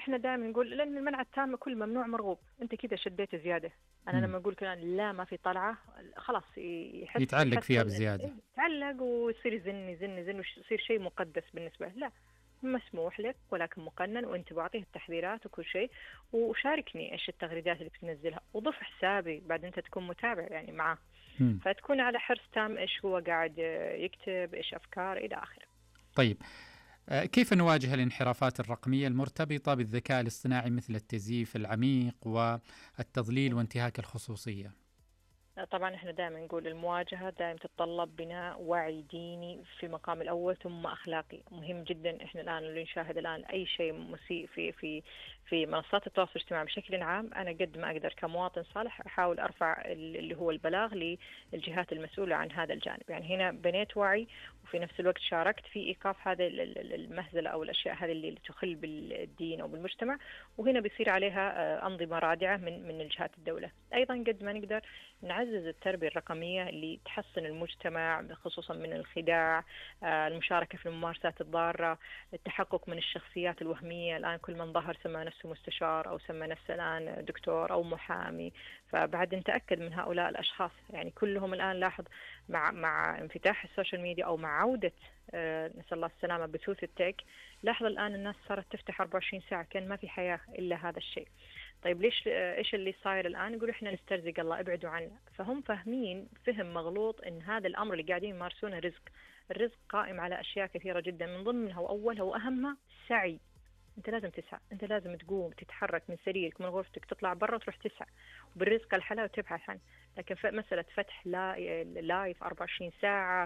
احنا دائما نقول لأن المنع التام كل ممنوع مرغوب، انت كذا شديت زيادة. انا لما اقول كمان لا ما في طلعة، خلاص يتعلق فيها يحس بزيادة. يتعلق ويصير يزن يزن يزن ويصير شيء مقدس بالنسبة له. لا، مسموح لك ولكن مقنن، وانت بعطيه التحذيرات وكل شيء، وشاركني ايش التغريدات اللي بتنزلها، وضف حسابي بعد انت تكون متابع يعني معه، مم. فتكون على حرص تام ايش هو قاعد يكتب، ايش افكار الى اخره. طيب، كيف نواجه الانحرافات الرقمية المرتبطة بالذكاء الاصطناعي مثل التزييف العميق والتضليل وانتهاك الخصوصية؟ طبعا احنا دائما نقول المواجهة دائما تتطلب بناء وعي ديني في مقام الأول ثم أخلاقي. مهم جدا. احنا الآن اللي نشاهد الآن أي شيء مسيء في منصات التواصل الاجتماعي بشكل عام، أنا قد ما أقدر كمواطن صالح أحاول أرفع اللي هو البلاغ للجهات المسؤولة عن هذا الجانب. يعني هنا بنيت وعي، وفي نفس الوقت شاركت في إيقاف هذا المهزلة أو الأشياء هذه اللي تخل بالدين أو بالمجتمع، وهنا بيصير عليها أنظمة رادعة من الجهات الدولة. أيضا قد ما نقدر نعزز التربية الرقمية اللي تحسن المجتمع، خصوصا من الخداع، المشاركة في الممارسات الضارة، التحقق من الشخصيات الوهمية. الآن كل من ظهر سمى نفسه مستشار أو سمى نفسه الآن دكتور أو محامي، فبعد نتأكد من هؤلاء الأشخاص. يعني كلهم الآن لاحظ مع انفتاح السوشيال ميديا أو مع عودة نسأل الله السلامة بثوث التك، لاحظ الآن الناس صارت تفتح 24 ساعة، كان ما في حياة إلا هذا الشيء. طيب ليش ايش اللي صاير الان؟ يقولوا احنا نسترزق الله، ابعدوا عنا. فهم فاهمين فهم مغلوط ان هذا الامر اللي قاعدين يمارسونه رزق. الرزق قائم على اشياء كثيره جدا، من ضمنها واولها واهمها سعي. انت لازم تسعى، انت لازم تقوم تتحرك من سريرك من غرفتك تطلع برا تروح تسعى، وبالرزق الحلال وتبحث عنه. لكن مسألة فتح لايف 24 ساعة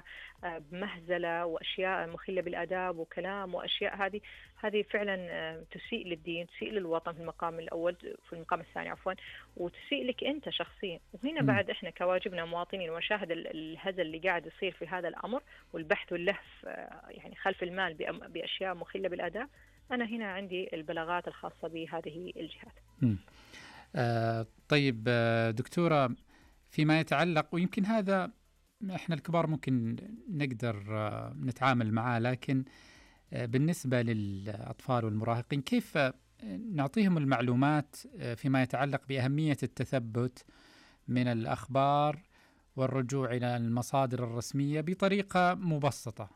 بمهزلة وأشياء مخلة بالآداب وكلام وأشياء هذه فعلا تسيء للدين، تسيء للوطن في المقام الأول، في المقام الثاني عفوا، وتسيء لك أنت شخصيا. وهنا بعد إحنا كواجبنا مواطنين وشاهد الهزل اللي قاعد يصير في هذا الأمر والبحث واللهف يعني خلف المال بأشياء مخلة بالآداب. أنا هنا عندي البلاغات الخاصة بهذه الجهات. طيب دكتورة، فيما يتعلق، ويمكن هذا احنا الكبار ممكن نقدر نتعامل معاه، لكن بالنسبة للأطفال والمراهقين كيف نعطيهم المعلومات فيما يتعلق بأهمية التثبت من الأخبار والرجوع إلى المصادر الرسمية بطريقة مبسطة؟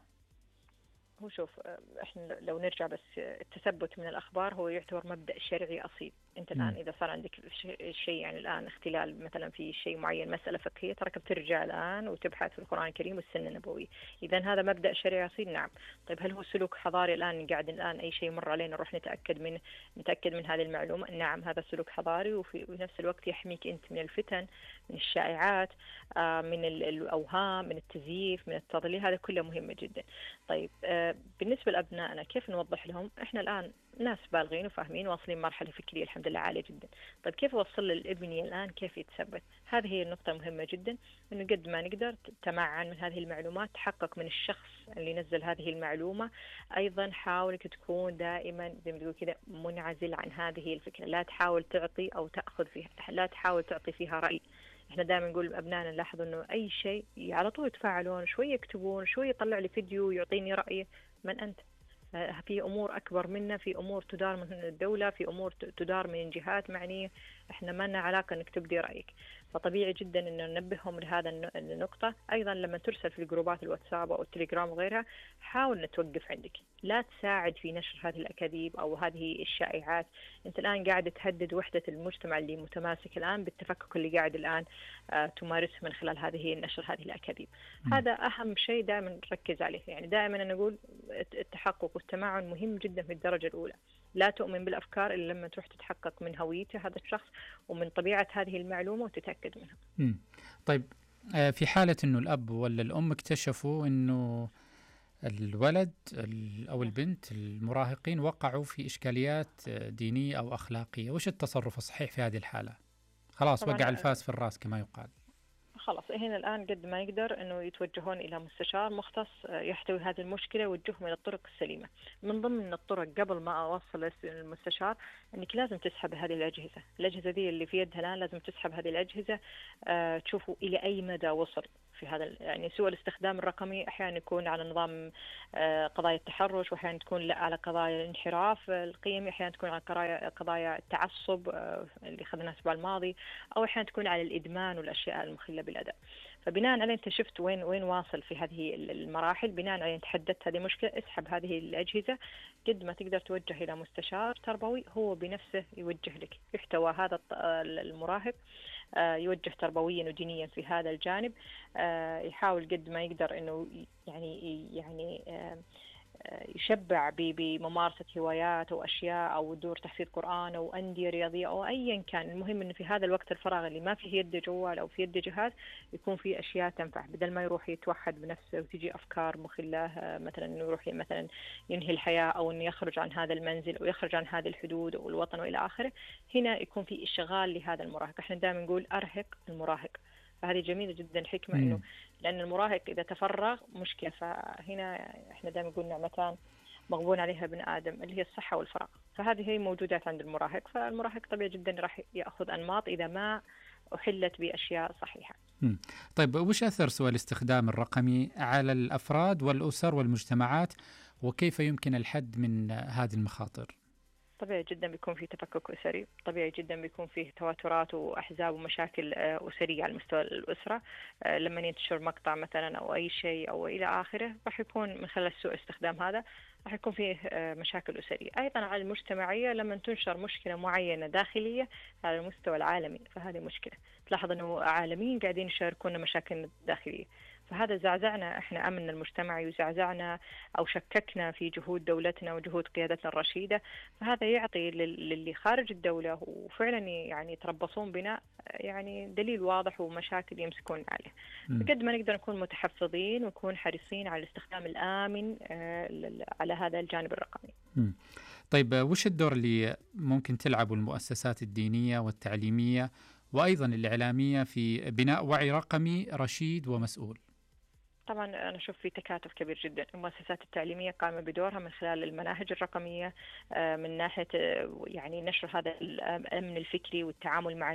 هو شوف، احنا لو نرجع بس، التثبت من الأخبار هو يعتبر مبدأ شرعي أصيل. انت الآن إذا صار عندك شيء، يعني الآن اختلال مثلا في شيء معين، مسألة فقهية، ترك بترجع الآن وتبحث في القرآن الكريم والسنة النبوية. إذا هذا مبدأ شرعي أصيل، نعم. طيب هل هو سلوك حضاري الآن قاعد الآن أي شيء مر علينا نروح نتأكد من هذه المعلومة؟ نعم، هذا سلوك حضاري، وفي نفس الوقت يحميك أنت من الفتن، من الشائعات، من الأوهام، من التزييف، من التضليل. هذا كله مهم جدا. طيب بالنسبة لأبنائنا كيف نوضح لهم؟ إحنا الآن ناس بالغين وفاهمين واصلين مرحلة فكرية الحمد لله عالية جدا. طيب كيف أوصل لابني الآن كيف يتثبت؟ هذه هي النقطة المهمة جدا، إنه قد ما نقدر تمعن من هذه المعلومات، تحقق من الشخص اللي نزل هذه المعلومة. أيضا حاولك تكون دائما زي ما تقول كذا منعزل عن هذه الفكرة، لا تحاول تعطي أو تأخذ فيها، لا تحاول تعطي فيها رأي. احنا دائما نقول لابنائنا نلاحظ انه اي شيء على طول يتفاعلون، شوي يكتبون، شوي يطلع لي فيديو يعطيني رأيه. من انت؟ في امور اكبر منا، في امور تدار من الدولة، في امور تدار من جهات معنية، احنا ما لنا علاقة انك تبدي رأيك. فطبيعي جدا انه ننبههم لهذا النقطة. ايضا لما ترسل في الجروبات الواتساب او التليجرام وغيرها، حاول ان توقف عندك، لا تساعد في نشر هذه الاكاذيب او هذه الشائعات. انت الان قاعد تهدد وحدة المجتمع اللي متماسك الان بالتفكك اللي قاعد الان تمارسه من خلال هذه النشر هذه الاكاذيب. هذا اهم شيء دائما نركز عليه. يعني دائما انا اقول التحقق والتمعن مهم جدا في الدرجة الاولى. لا تؤمن بالافكار الا لما تروح تتحقق من هويته هذا الشخص ومن طبيعة هذه المعلومة وتتأكد منها. طيب في حالة انه الاب ولا الام اكتشفوا انه الولد أو البنت المراهقين وقعوا في إشكاليات دينية أو أخلاقية، وش التصرف الصحيح في هذه الحالة؟ خلاص وقع الفاس في الرأس كما يقال. خلاص هنا الآن قد ما يقدر أنه يتوجهون إلى مستشار مختص يحتوي هذه المشكلة ويوجههم إلى الطرق السليمة. من ضمن الطرق قبل ما أوصل للمستشار أنك لازم تسحب هذه الأجهزة دي اللي في يدها الآن، لازم تسحب هذه الأجهزة تشوفوا إلى أي مدى وصل. في هذا يعني سوء الاستخدام الرقمي أحيانا يكون على نظام قضايا التحرش، وأحيانا تكون لا على قضايا الانحراف القيمي، أحيانا تكون على قضايا التعصب اللي أخذناها الأسبوع الماضي، أو أحيانا تكون على الإدمان والأشياء المخلة بالأداء. فبناء عليه أنت شفت وين واصل في هذه المراحل، بناء عليه تحددت هذه مشكلة، اسحب هذه الأجهزة قد ما تقدر، توجه إلى مستشار تربوي هو بنفسه يوجه لك، يحتوى هذا المراهق يوجه تربويا ودينيا في هذا الجانب، يحاول قد ما يقدر إنه يعني يشبع بممارسة هوايات أو أشياء أو دور تحفيظ قرآن أو أندية رياضية أو أيا كان. المهم إنه في هذا الوقت الفراغ اللي ما فيه يد جوال أو في يد جهاز يكون في أشياء تنفع، بدل ما يروح يتوحد بنفسه وتجي أفكار مخلة، مثلا إنه يروح مثلا ينهي الحياة أو إنه يخرج عن هذا المنزل أو يخرج عن هذه الحدود أو الوطن وإلى آخره. هنا يكون في إشغال لهذا المراهق. إحنا دائما نقول أرهق المراهق، فهذه جميلة جدا حكمة إنه لأن المراهق إذا تفرغ مشكلة. فهنا إحنا دائما نقول نعمتان مغبون عليها ابن آدم اللي هي الصحة والفراغ، فهذه هي موجودات عند المراهق. فالمراهق طبيعي جدا راح يأخذ أنماط إذا ما أحلت بأشياء صحيحة. طيب وش أثر سوء الاستخدام الرقمي على الأفراد والأسر والمجتمعات، وكيف يمكن الحد من هذه المخاطر؟ طبيعي جدا بيكون في تفكك أسري، طبيعي جدا بيكون فيه توترات وأحزاب ومشاكل أسرية على مستوى الأسرة. لما ينتشر مقطع مثلا أو أي شيء أو إلى آخره راح يكون من خلال سوء استخدام هذا راح يكون فيه مشاكل أسرية. أيضا على المجتمعية لما تنشر مشكلة معينة داخلية على المستوى العالمي فهذه مشكلة. تلاحظ أنه عالميين قاعدين يشاركون مشاكل داخلية، فهذا زعزعنا إحنا أمن المجتمعي وزعزعنا أو شككنا في جهود دولتنا وجهود قيادتنا الرشيدة. فهذا يعطي للي خارج الدولة وفعلا يعني يتربصون بنا يعني دليل واضح ومشاكل يمسكون عليه. بقد ما نقدر نكون متحفظين ونكون حريصين على الاستخدام الآمن على هذا الجانب الرقمي. طيب وش الدور اللي ممكن تلعبه المؤسسات الدينية والتعليمية وأيضا الإعلامية في بناء وعي رقمي رشيد ومسؤول؟ طبعا أنا أشوف في تكاتف كبير جدا. المؤسسات التعليمية قامت بدورها من خلال المناهج الرقمية، من ناحية يعني نشر هذا الأمن الفكري والتعامل مع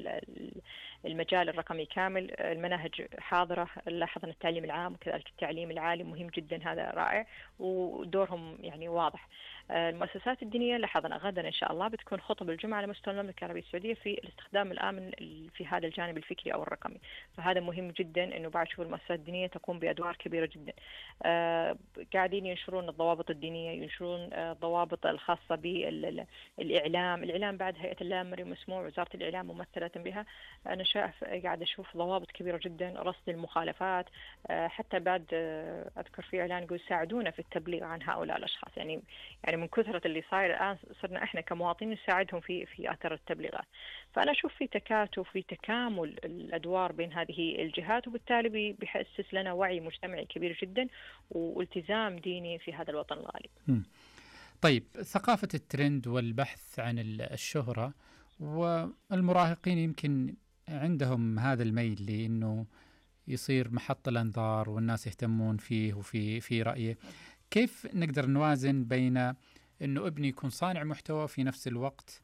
المجال الرقمي كامل. المناهج حاضرة، لاحظنا التعليم العام وكذلك التعليم العالي مهم جدا، هذا رائع ودورهم يعني واضح. المؤسسات الدينية لاحظنا غدا إن شاء الله بتكون خطب الجمعة على مستوى المملكة العربية السعودية في الاستخدام الآمن في هذا الجانب الفكري أو الرقمي. فهذا مهم جدا إنه بعد شوف المؤسسات الدينية تقوم بأدوار كبيرة جدا. قاعدين ينشرون الضوابط الدينية، ينشرون الضوابط الخاصة بالإعلام بعد هيئة اللامري المسموع وزارة الإعلام ممثلة بها. أنا قاعد أشوف ضوابط كبيرة جدا، رصد المخالفات. حتى بعد أذكر في إعلان يقول ساعدونا في التبليغ عن هؤلاء الأشخاص. يعني من كثرة اللي صاير الآن صرنا إحنا كمواطنين نساعدهم في أثر التبليغات. فأنا أشوف في تكاتف في تكامل الأدوار بين هذه الجهات، وبالتالي بيحسس لنا وعي مجتمعي كبير جدا والتزام ديني في هذا الوطن الغالي. طيب ثقافة الترند والبحث عن الشهرة، والمراهقين يمكن عندهم هذا الميل لأنه يصير محط الأنظار والناس يهتمون فيه وفي رأيه. كيف نقدر نوازن بين أنه ابني يكون صانع محتوى في نفس الوقت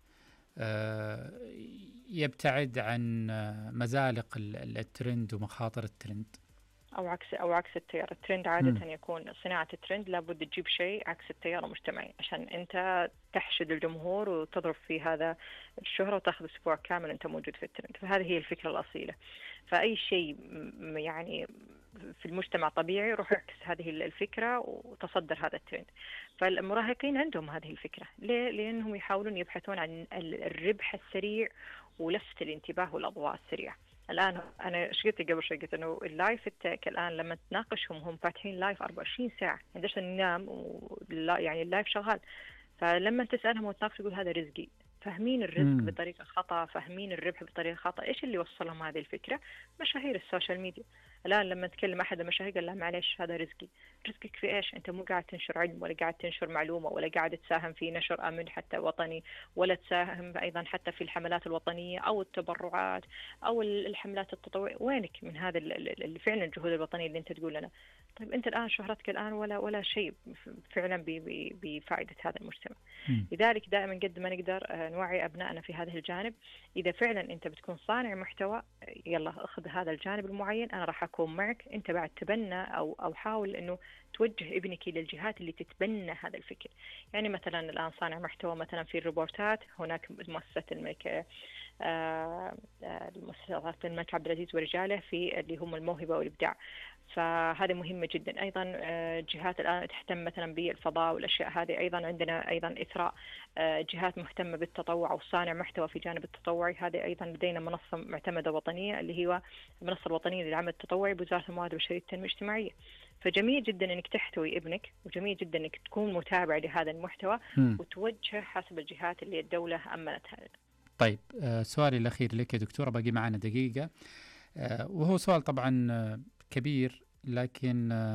يبتعد عن مزالق الترند ومخاطر الترند؟ أو عكس التيار. الترند عادة يكون صناعة الترند لابد تجيب شيء عكس التيار المجتمعي عشان أنت تحشد الجمهور وتضرب في هذا الشهرة وتأخذ أسبوع كامل أنت موجود في الترند. فهذه هي الفكرة الأصيلة. فأي شيء يعني في المجتمع طبيعي روح يعكس هذه الفكرة وتصدر هذا الترند. فالمراهقين عندهم هذه الفكرة. ليه؟ لأنهم يحاولون يبحثون عن الربح السريع ولفت الانتباه والأضواء السريعة. الآن أنا قلت قبل شوي، قلت إنه اللايف التك الآن لما تناقشهم هم فاتحين لايف 24 ساعة، عندش ننام يعني اللايف شغال. فلما تسألهم وتناقش يقول هذا رزقي. فاهمين الرزق بطريقة خطأ، فاهمين الربح بطريقة خطأ. إيش اللي وصلهم هذه الفكرة؟ مشاهير السوشيال ميديا. الآن لما تكلم أحد المشاهير قال له معلش هذا رزقي. رزقك في إيش؟ أنت مو قاعد تنشر علم ولا قاعد تنشر معلومة ولا قاعد تساهم في نشر أمن حتى وطني، ولا تساهم أيضا حتى في الحملات الوطنية أو التبرعات أو الحملات التطوعية. وينك من هذا فعلا الجهود الوطنية اللي أنت تقول لنا؟ طيب أنت الآن شهرتك الآن ولا شيء فعلا بفائدة هذا المجتمع. لذلك دائما قد ما نقدر نوعي أبنائنا في هذا الجانب. إذا فعلا أنت بتكون صانع محتوى، يلا أخذ هذا الجانب المعين، أنا راح أكون معك. أنت بعد تبنى أو حاول أنه توجه ابنك للجهات اللي تتبنى هذا الفكر. يعني مثلا الآن صانع محتوى مثلا في الريبورتات، هناك مؤسسة الملك الملك عبد العزيز ورجاله في اللي هم الموهبة والإبداع، فهذه مهمة جدا. أيضا جهات الآن تهتم مثلا بالفضاء والأشياء هذه، أيضا عندنا أيضا إثراء جهات مهتمة بالتطوع أو صانع محتوى في جانب التطوعي. هذه أيضا لدينا منصة معتمدة وطنية اللي هي المنصة الوطنية للعمل التطوعي بوزارة الموارد البشرية والتنمية الاجتماعية. فجميل جدا أنك تحتوي ابنك، وجميل جدا أنك تكون متابع لهذا المحتوى وتوجه حسب الجهات اللي الدولة أمنتها. طيب سؤالي الأخير لك يا دكتورة، باقي معنا دقيقة، وهو سؤال طبعا كبير لكن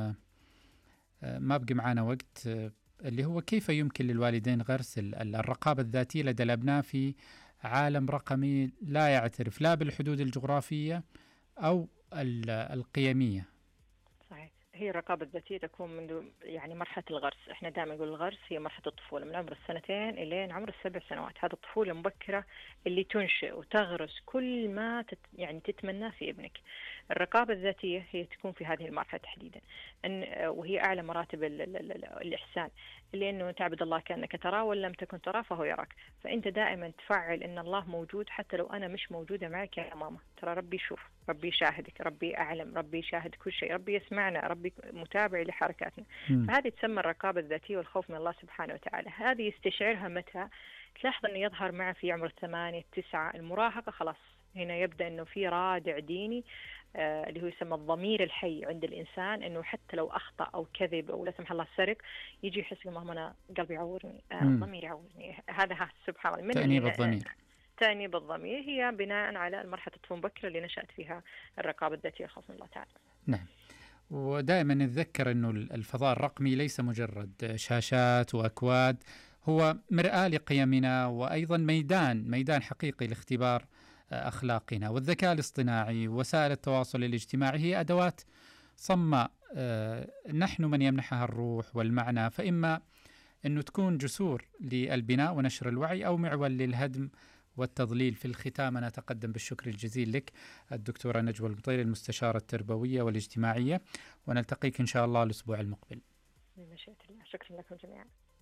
ما بقي معنا وقت، اللي هو كيف يمكن للوالدين غرس الرقابة الذاتية لدى الأبناء في عالم رقمي لا يعترف لا بالحدود الجغرافية أو القيمية؟ صحيح، هي الرقابة الذاتية تكون منذ يعني مرحلة الغرس. احنا دائما نقول الغرس هي مرحلة الطفولة من عمر 2 إلى عمر 7 سنوات. هذه الطفولة المبكرة اللي تنشئ وتغرس كل ما يعني تتمناه في ابنك. الرقابة الذاتية هي تكون في هذه المرحلة تحديدا، وهي أعلى مراتب الإحسان، اللي أنه تعبد الله كأنك تراه وإن لم تكن تراه فهو يراك. فأنت دائما تفعل أن الله موجود حتى لو أنا مش موجودة معك يا ماما، ترى ربي يشوف، ربي يشاهدك، ربي أعلم، ربي يشاهد كل شيء، ربي يسمعنا، ربي متابع لحركاتنا. فهذه تسمى الرقابة الذاتية والخوف من الله سبحانه وتعالى. هذه يستشعرها متى؟ تلاحظ أنه يظهر معه في عمر 8 9 المراهقة. خلاص هنا يبدأ أنه في رادع ديني اللي هو يسمى الضمير الحي عند الإنسان، أنه حتى لو أخطأ أو كذب أو لا سمح الله سرق يجي يحس ماما أنا قلبي يعورني، ضمير يعورني. هذا سبحان الله من تأنيب الضمير. تأنيب الضمير هي بناء على المرحلة الطفولة المبكرة اللي نشأت فيها الرقابة الذاتية خوف من الله تعالى. نعم، ودائما نتذكر أنه الفضاء الرقمي ليس مجرد شاشات وأكواد، هو مرآة لقيمنا، وأيضا ميدان حقيقي لاختبار أخلاقنا. والذكاء الاصطناعي ووسائل التواصل الاجتماعي هي أدوات صماء نحن من يمنحها الروح والمعنى، فإما أنه تكون جسور للبناء ونشر الوعي أو معول للهدم والتضليل. في الختام أنا أتقدم بالشكر الجزيل لك الدكتورة نجوى المطيري، المستشارة التربوية والاجتماعية، ونلتقيك إن شاء الله الأسبوع المقبل. بمشيئة الله. شكرا لكم جميعا.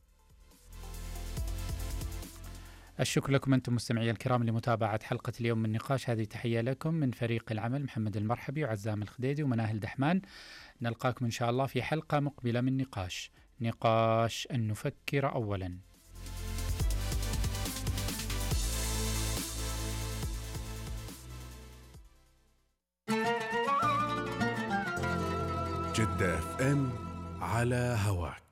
الشكر لكم أنتم مستمعي الكرام لمتابعة حلقة اليوم من نقاش. هذه تحية لكم من فريق العمل محمد المرحبي وعزام الخديدي ومناهل دحمان. نلقاكم إن شاء الله في حلقة مقبلة من نقاش أن نفكر أولا. جدة FM على هواك.